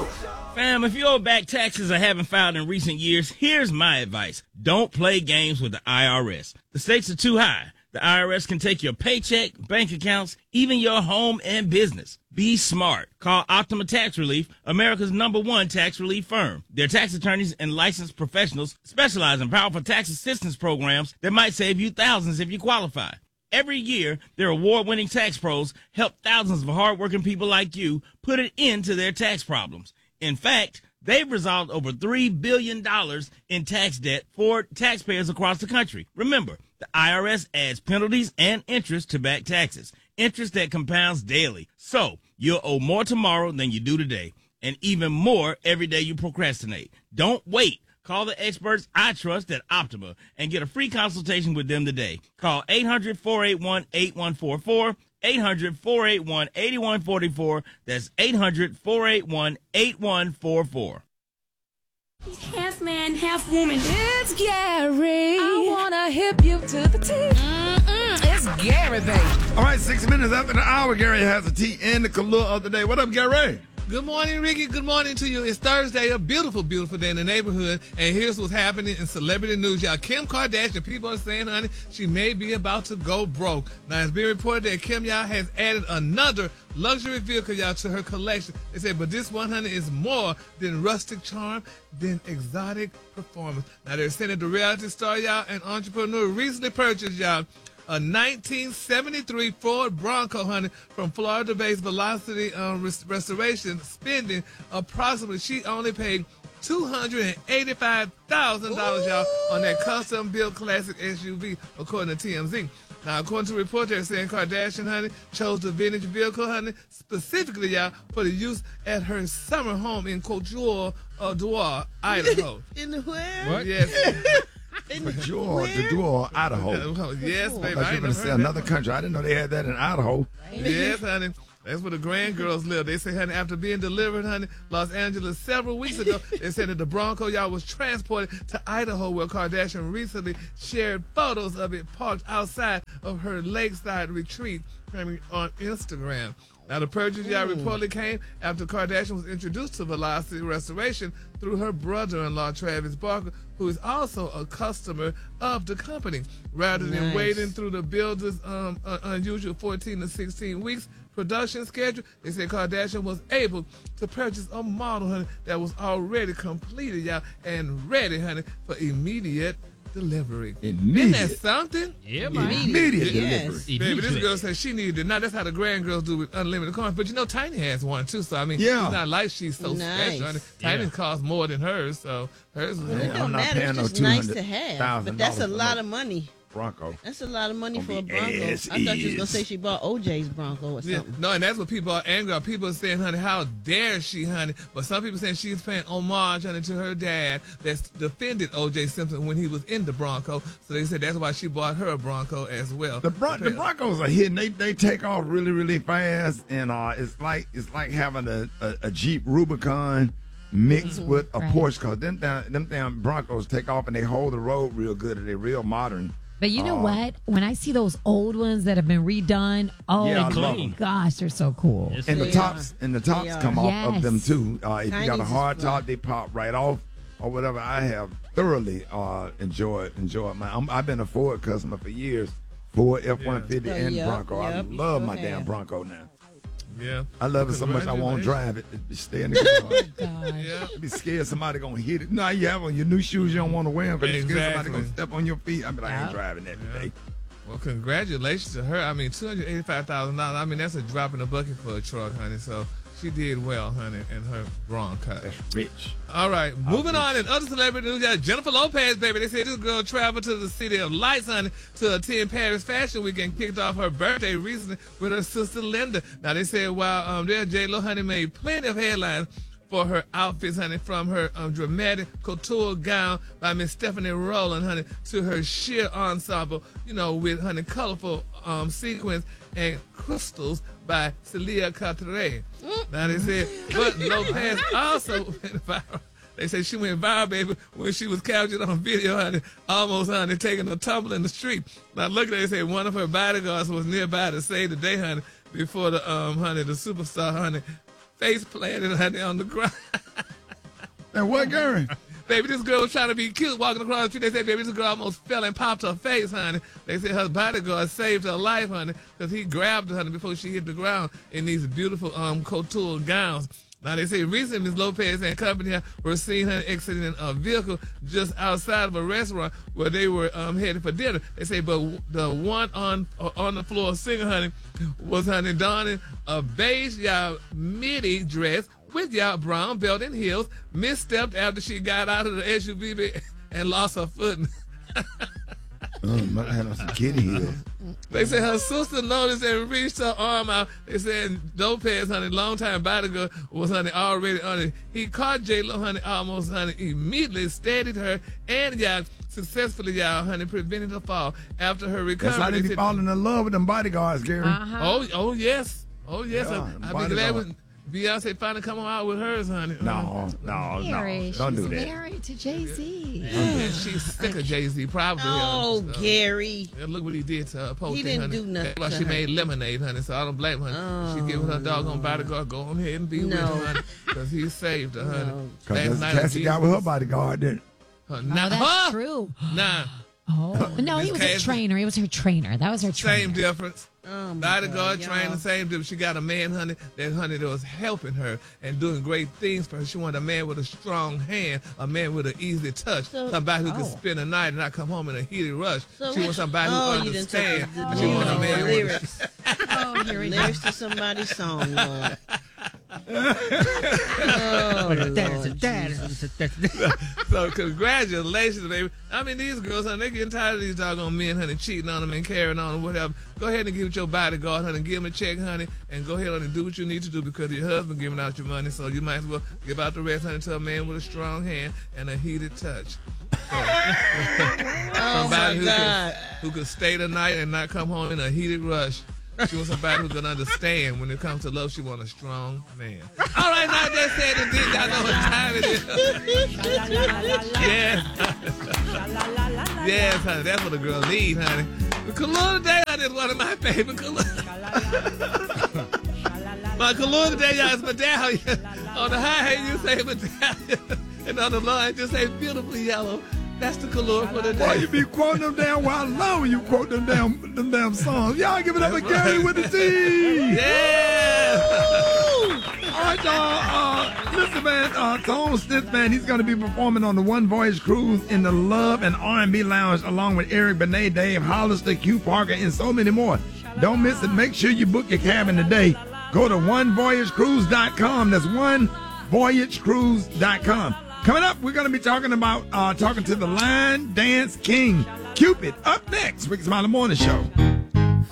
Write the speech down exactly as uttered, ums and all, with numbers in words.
Show. Fam, if you owe back taxes or haven't filed in recent years, here's my advice. Don't play games with the I R S. The stakes are too high. The I R S can take your paycheck, bank accounts, even your home and business. Be smart. Call Optima Tax Relief, America's number one tax relief firm. Their tax attorneys and licensed professionals specialize in powerful tax assistance programs that might save you thousands if you qualify. Every year, their award-winning tax pros help thousands of hardworking people like you put an end to their tax problems. In fact, they've resolved over three billion dollars in tax debt for taxpayers across the country. Remember, the I R S adds penalties and interest to back taxes, interest that compounds daily. So you'll owe more tomorrow than you do today, and even more every day you procrastinate. Don't wait. Call the experts I trust at Optima and get a free consultation with them today. Call eight hundred, four eight one, eight one four four, eight hundred, four eight one, eight one four four. That's eight hundred, four eight one, eight one four four. Half man, half woman. It's Gary. I wanna hip you to the T. Mm-mm, it's Gary, baby. All right, six minutes after the hour, Gary has a tea and the color of the day. What up, Gary? Good morning, Ricky. Good morning to you. It's Thursday, a beautiful, beautiful day in the neighborhood. And here's what's happening in celebrity news. Y'all, Kim Kardashian, people are saying, honey, she may be about to go broke. Now, it's being reported that Kim, y'all, has added another luxury vehicle, y'all, to her collection. They say, but this one, honey, is more than rustic charm, than exotic performance. Now, they're saying that the reality star, y'all, and entrepreneur recently purchased, y'all, a nineteen seventy-three Ford Bronco, honey, from Florida-based Velocity um, Res- Restoration, spending approximately, she only paid two hundred eighty-five thousand dollars, y'all, on that custom-built classic S U V, according to T M Z. Now, according to reports, they're saying Kardashian, honey, chose the vintage vehicle, honey, specifically, y'all, for the use at her summer home in Couture, uh, Duar, Idaho. In the where? What? Yes. In the Duar, the Duar, Idaho. Yes, baby. I thought you were going to say another country. I didn't know they had that in Idaho. Yes, honey. That's where the grand girls live. They say, honey, after being delivered, honey, Los Angeles several weeks ago, they said that the Bronco, y'all, was transported to Idaho, where Kardashian recently shared photos of it parked outside of her lakeside retreat on Instagram. Now, the purchase, y'all, reportedly came after Kardashian was introduced to Velocity Restoration through her brother-in-law, Travis Barker, who is also a customer of the company. Rather than Nice. waiting through the builder's um, uh, unusual fourteen to sixteen weeks production schedule, they said Kardashian was able to purchase a model, honey, that was already completed, y'all, and ready, honey, for immediate delivery. Immediate. Isn't that something? Yeah, man. Immediate Yes. delivery. Baby, this girl said she needed it. Now, that's how the grand girls do with unlimited coins. But, you know, Tiny has one, too. So, I mean, Yeah. it's not like she's so Nice. special. Tiny's Yeah. costs more than hers, so hers is... It Yeah, don't I'm not matter. paying It's no just nice to two hundred have. thousand But that's a dollars for lot no of money. Bronco. That's a lot of money for a Gonna be Bronco. ass I thought you was is. gonna say she bought O J's Bronco or Yeah, something. no, and that's what people are angry about. People are saying, honey, how dare she, honey? But some people saying she's paying homage, honey, to her dad that's defended O J Simpson when he was in the Bronco. So they said that's why she bought her a Bronco as well. The, Bron- the Broncos are hitting. They they take off really really fast, and uh, it's like it's like having a, a, a Jeep Rubicon mixed Mm-hmm. with a Right. Porsche. Cause them damn, them damn Broncos take off and they hold the road real good, and they're real modern. But you know Uh, what? When I see those old ones that have been redone, oh Yeah, I my love 'em. gosh, they're so cool. Yes, And the They tops and the tops They come are. off of Yes. them too. Uh, if you got a Tiny's hard is fun. top, they pop right off or whatever. I have thoroughly uh, enjoyed enjoyed my. I'm, I've been a Ford customer for years. Ford F one fifty Yeah. and Yep, Bronco. I yep, love you my sure damn have. Bronco now. Yeah. I love it so much I won't drive it. It stay in the car. Gosh. Yeah. Be scared somebody gonna hit it. Now you have on your new shoes, you don't want to wear them because you're scared somebody Exactly. gonna step on your feet. I mean, I ain't Yeah. driving that today. Well, congratulations to her. I mean, two hundred eighty-five thousand dollars. I mean, that's a drop in the bucket for a truck, honey. So she did well, honey, in her Bronco. That's rich. All right, moving on. In other celebrity news, got Jennifer Lopez, baby. They said this girl traveled to the City of Lights, honey, to attend Paris Fashion Week and kicked off her birthday recently with her sister Linda. Now, they said while um, there, J-Lo, honey, made plenty of headlines for her outfits, honey, from her um, dramatic couture gown by Miss Stephanie Rowland, honey, to her sheer ensemble, you know, with, honey, colorful um, sequins and crystals by Celia Cartier. Now, they said, but Lopez also went viral. They say she went viral, baby, when she was captured on video, honey, almost, honey, taking a tumble in the street. Now, look at that. They say one of her bodyguards was nearby to save the day, honey, before the, um, honey, the superstar, honey, face planted, honey, on the ground. And what, Gary? Baby, this girl was trying to be cute walking across the street. They said, baby, this girl almost fell and popped her face, honey. They said her bodyguard saved her life, honey, because he grabbed her, honey, before she hit the ground in these beautiful um couture gowns. Now, they say recently Miz Lopez and company were seen her exiting a vehicle just outside of a restaurant where they were um, headed for dinner. They say, but the one on uh, on the floor singer, honey, was, honey, donning a beige y'all midi dress with y'all brown belt and heels, misstepped after she got out of the S U V and lost her footing. Oh, might have on some kitty heels. They said her sister noticed and reached her arm out. They said Lopez, honey, longtime bodyguard, was, honey, already on it. He caught J-Lo, honey, almost, honey, immediately steadied her and y'all successfully, y'all, honey, prevented her fall after her recovery. That's how they be falling in love with them bodyguards, Gary. Uh-huh. Oh, oh yes, oh yes. Yeah, I, I be bodyguard. glad when Beyonce finally come out with hers, honey. No, no, Gary, no. Don't she's do that. married to Jay-Z. Yeah, she's sick of Jay-Z, probably. Oh, uh, Gary. uh, look what he did to her. Post He it, didn't honey. do nothing That's why to she her. made lemonade, honey. So I don't blame her. Oh, she giving her doggone bodyguard. Go on ahead and be with No. her, honey, because he saved her, honey. No. Because that's Cassie got with her bodyguard, didn't it? Her, Oh, nah, that's huh? true. Nah, Oh, no, he Miss was Cassie. a trainer. He was her trainer. That was her trainer. same difference. Oh, my Bodyguard God, trainer, y'all. same difference. She got a man, honey, that honey that was helping her and doing great things for her. She wanted a man with a strong hand, a man with an easy touch, So- somebody who could oh. spend a night and not come home in a heated rush. So she wants somebody who oh, you didn't take understands. the, But the, she wants a the man with lyrics. Oh, here we go. lyrics to somebody's song, Lord. Oh, Lord Jesus. So congratulations, baby. I mean, these girls, honey, they getting tired of these doggone men, honey, cheating on them and carrying on them, whatever. Go ahead and give it your bodyguard, honey, give him a check, honey, and go ahead on and do what you need to do because your husband giving out your money. So you might as well give out the rest, honey, to a man with a strong hand and a heated touch. So, Oh, somebody my who God. could, who could stay the night and not come home in a heated rush. She wants somebody who can understand when it comes to love. She wants a strong man. All right, now just said it did. Y'all know what time it is. Yes. Yes, honey. That's what a girl need, honey. The cologne today, honey, is one of my favorite colognes. My cologne today, y'all, is medallion. On the high hand, you say medallion. And on the low hand, just say beautiful yellow. That's the cologne for the Boy, day. you be quoting them damn while long when you quote them damn them damn songs. Y'all give it up for Gary with the T. Yeah. All right, y'all. Uh, listen, man. Uh, Tone Stith, man, he's going to be performing on the One Voyage Cruise in the Love and R and B Lounge along with Eric Benet, Dave Hollister, Q Parker, and so many more. Don't miss it. Make sure you book your cabin today. Go to one voyage cruise dot com. That's one voyage cruise dot com. Coming up, we're going to be talking about uh, talking to the line dance king, Cupid. Up next, Rick Smiley Morning Show.